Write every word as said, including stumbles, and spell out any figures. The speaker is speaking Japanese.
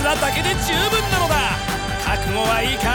らだけで十分なのだ。覚悟はいいか？